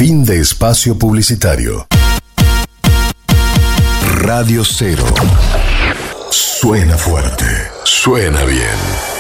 Fin de espacio publicitario. Radio Cero. Suena fuerte, suena bien.